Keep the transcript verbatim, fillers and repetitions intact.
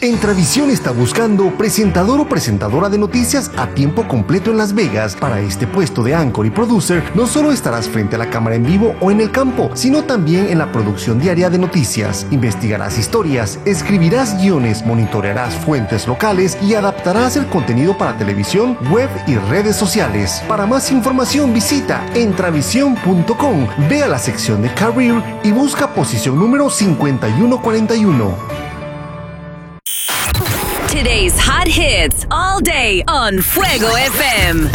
Entravisión está buscando presentador o presentadora de noticias a tiempo completo en Las Vegas. Para este puesto de anchor y producer, no solo estarás frente a la cámara en vivo o en el campo, sino también en la producción diaria de noticias. Investigarás historias, escribirás guiones, monitorearás fuentes locales y adaptarás el contenido para televisión, web y redes sociales. Para más información visita entravisión punto com, ve a la sección de Career y busca posición número cincuenta y uno cuarenta y uno. Today's hot hits all day on Fuego F M.